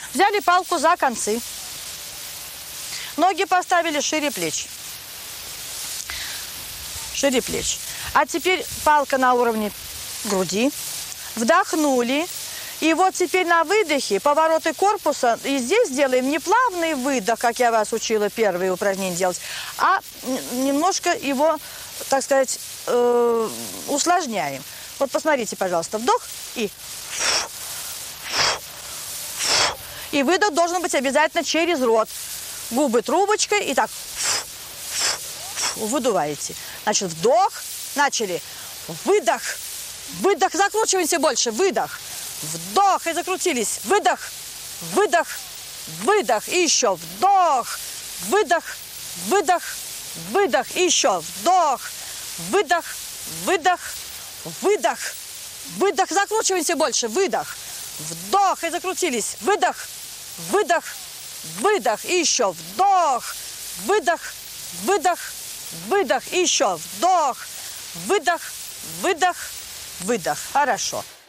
Взяли палку за концы. Ноги поставили шире плеч. Шире плеч. А теперь палка на уровне груди. Вдохнули. И вот теперь на выдохе повороты корпуса. И здесь делаем не плавный выдох, как я вас учила первые упражнения делать, а немножко его, так сказать, усложняем. Вот посмотрите, пожалуйста, вдох и... И выдох должен быть обязательно через рот. Губы трубочкой и так выдуваете. Значит, вдох, начали, выдох, выдох, закручиваемся больше, выдох, вдох и закрутились, выдох, выдох, выдох и еще вдох, выдох, выдох, выдох и еще вдох, выдох, выдох, выдох, выдох, закручиваемся больше, выдох, вдох и закрутились, выдох, выдох, выдох и еще вдох, выдох, выдох, выдох и еще вдох, выдох, выдох, выдох. Хорошо.